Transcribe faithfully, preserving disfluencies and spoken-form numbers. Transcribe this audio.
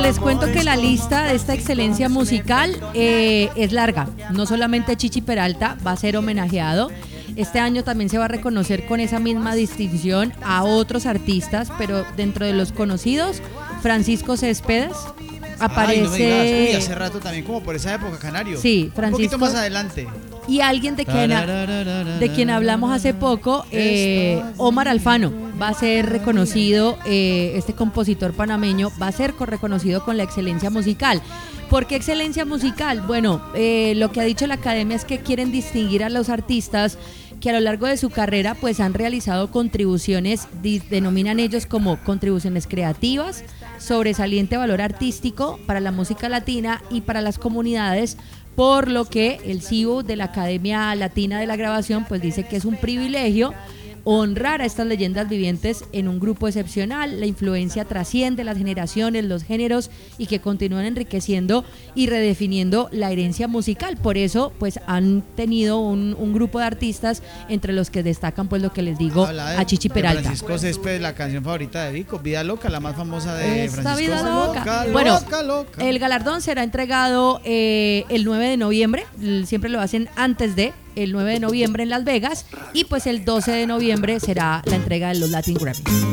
les cuento que la lista de esta excelencia musical eh, es larga. No solamente Chichi Peralta va a ser homenajeado. Este año también se va a reconocer con esa misma distinción a otros artistas, pero dentro de los conocidos, Francisco Céspedes aparece. Ay, no me digas. Uy, hace rato también, como por esa época, Canario. Sí, Francisco. Un poquito más adelante. Y alguien de quien, de quien hablamos hace poco, eh, Omar Alfano, va a ser reconocido, eh, este compositor panameño va a ser reconocido con la excelencia musical. ¿Por qué excelencia musical? Bueno, eh, lo que ha dicho la academia es que quieren distinguir a los artistas que a lo largo de su carrera pues han realizado contribuciones, denominan ellos como contribuciones creativas, sobresaliente valor artístico para la música latina y para las comunidades, por lo que el C I B de la Academia Latina de la Grabación pues dice que es un privilegio honrar a estas leyendas vivientes en un grupo excepcional. La influencia trasciende las generaciones, los géneros y que continúan enriqueciendo y redefiniendo la herencia musical. Por eso pues han tenido un, un grupo de artistas entre los que destacan pues lo que les digo de, a Chichi Peralta. Francisco Céspedes, la canción favorita de Vico, Vida Loca, la más famosa de Esta Francisco. Vida Loca. Loca, bueno, loca, loca. El galardón será entregado eh, el nueve de noviembre, siempre lo hacen antes de el nueve de noviembre en Las Vegas, y pues el doce de noviembre será la entrega de los Latin Grammys.